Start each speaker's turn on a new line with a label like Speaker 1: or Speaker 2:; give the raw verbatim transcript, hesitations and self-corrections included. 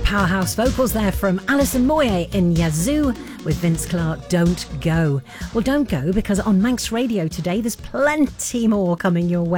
Speaker 1: powerhouse vocals there from Alison Moyet in Yazoo with Vince Clarke, Don't Go. Well, don't go, because on Manx Radio today there's plenty more coming your way.